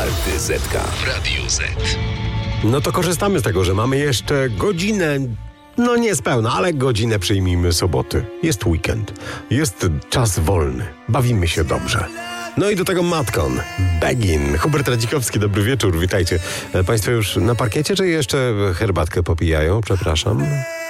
Altyzetka w Radiu Z. No to korzystamy z tego, że mamy jeszcze godzinę, no niespełna, ale godzinę przyjmijmy soboty. Jest weekend, jest czas wolny, bawimy się dobrze. No i do tego Matkon, Begin. Hubert Radzikowski, dobry wieczór, witajcie. Państwo już na parkiecie, czy jeszcze herbatkę popijają? Przepraszam.